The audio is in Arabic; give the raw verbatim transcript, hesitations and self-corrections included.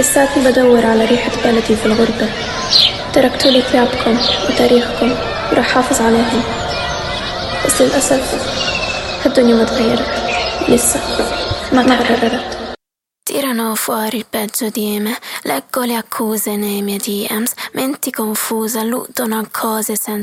لساتني بدور على ريحة بلدي في الغربة. تركتولي ثيابكم وتاريخكم وراح حافظ عليهم، بس للأسف الدنيا ما تغيرت، لسه ما تحررت. Tirano fuori il peggio di me, leggo le accuse nei miei D Ms, menti confusa, alludono a cose senza